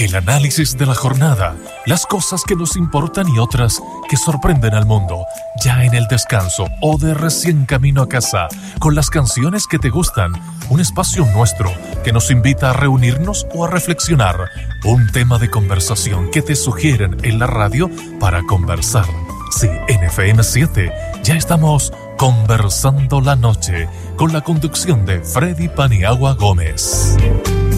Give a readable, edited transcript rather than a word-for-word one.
El análisis de la jornada, las cosas que nos importan y otras que sorprenden al mundo, ya en el descanso o de recién camino a casa, con las canciones que te gustan, un espacio nuestro que nos invita a reunirnos o a reflexionar, un tema de conversación que te sugieren en la radio para conversar. Sí, en FM 7 ya estamos conversando la noche con la conducción de Freddy Paniagua Gómez.